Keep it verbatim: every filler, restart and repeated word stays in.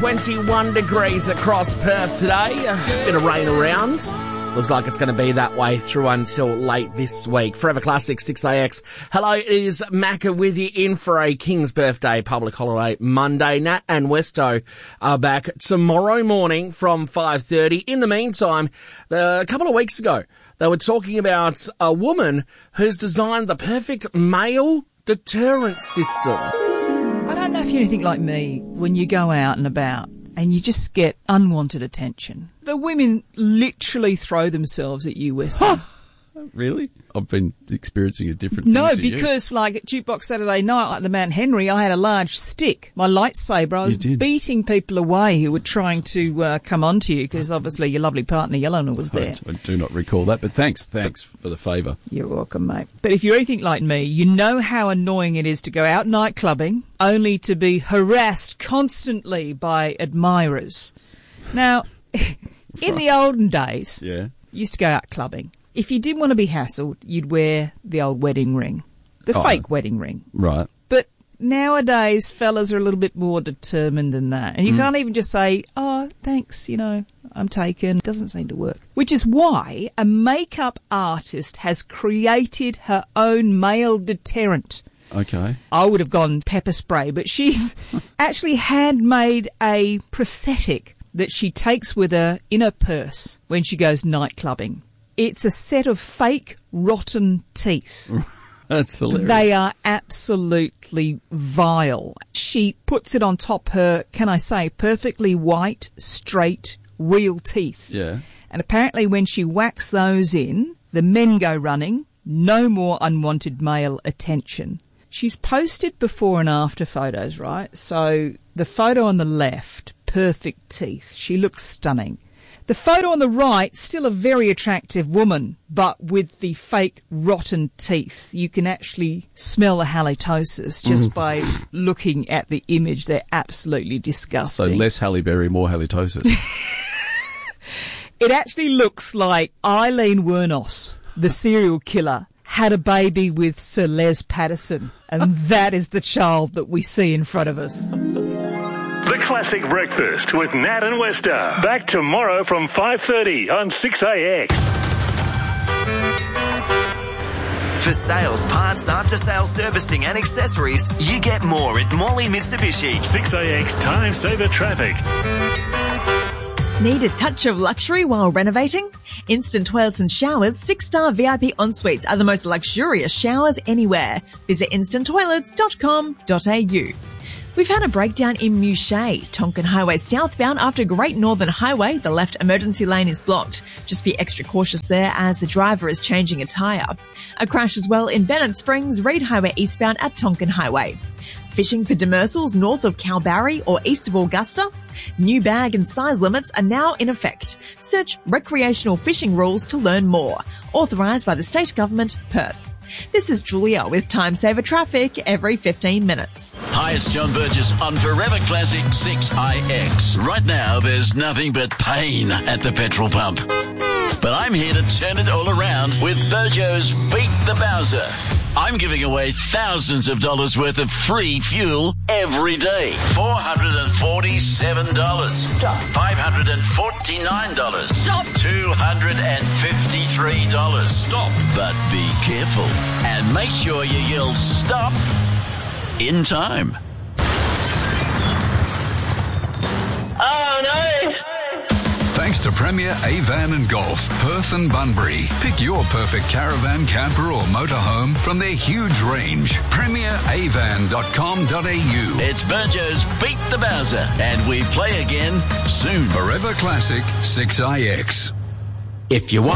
twenty-one degrees across Perth today. A bit of rain around. Looks like it's going to be that way through until late this week. Forever Classic six A X. Hello, it is Macca with you in for a King's Birthday public holiday Monday. Nat and Westo are back tomorrow morning from five thirty. In the meantime, uh, a couple of weeks ago, they were talking about a woman who's designed the perfect male deterrent system. I don't know if you're anything like me when you go out and about and you just get unwanted attention. The women literally throw themselves at you, Wesley. Really? I've been experiencing a different thing No, to because you. like at Jukebox Saturday night, like the Mount Henry, I had a large stick, my lightsaber. I was beating people away who were trying to uh, come on to you because obviously your lovely partner, Yelena, was there. I do not recall that, but thanks. Thanks for the favour. You're welcome, mate. But if you're anything like me, you know how annoying it is to go out night clubbing only to be harassed constantly by admirers. Now, in the olden days, yeah, you used to go out clubbing. If you didn't want to be hassled, you'd wear the old wedding ring, the oh, fake wedding ring. Right. But nowadays, fellas are a little bit more determined than that. And you mm. can't even just say, oh, thanks, you know, I'm taken. It doesn't seem to work. Which is why a makeup artist has created her own male deterrent. Okay. I would have gone pepper spray, but she's actually handmade a prosthetic that she takes with her in her purse when she goes night clubbing. It's a set of fake rotten teeth. That's hilarious. They are absolutely vile. She puts it on top her, can I say, perfectly white, straight, real teeth. Yeah. And apparently when she whacks those in, the men go running. No more unwanted male attention. She's posted before and after photos, right? So the photo on the left, perfect teeth. She looks stunning. The photo on the right, still a very attractive woman, but with the fake rotten teeth. You can actually smell the halitosis just mm. by looking at the image. They're absolutely disgusting. So less Halle Berry, more halitosis. It actually looks like Eileen Wuornos, the serial killer, had a baby with Sir Les Patterson, and that is the child that we see in front of us. The Classic Breakfast with Nat and Wester. Back tomorrow from five thirty on six A X. For sales, parts, after-sales servicing and accessories, you get more at Morley Mitsubishi. six A X Time Saver Traffic. Need a touch of luxury while renovating? Instant toilets and showers, six-star V I P en-suites are the most luxurious showers anywhere. Visit instant toilets dot com dot a u. We've had a breakdown in Mouchet, Tonkin Highway southbound after Great Northern Highway. The left emergency lane is blocked. Just be extra cautious there as the driver is changing a tyre. A crash as well in Bennett Springs, Reid Highway eastbound at Tonkin Highway. Fishing for demersals north of Kalbarri or east of Augusta? New bag and size limits are now in effect. Search recreational fishing rules to learn more. Authorised by the state government, Perth. This is Julia with Time Saver Traffic every fifteen minutes. Hi, it's John Burgess on Forever Classic six I X. Right now, there's nothing but pain at the petrol pump. But I'm here to turn it all around with Burjo's Beat the Bowser. I'm giving away thousands of dollars worth of free fuel every day. four hundred forty-seven dollars. Stop. five hundred forty-nine dollars. Stop. two hundred fifty-three dollars. Stop. But be careful and make sure you yell stop in time. Oh, no. Thanks to Premier Avan and Golf, Perth and Bunbury. Pick your perfect caravan, camper or motorhome from their huge range. premier avan dot com dot a u. It's Burjo's Beat the Bowser, and we play again soon. Forever Classic six I X. If you want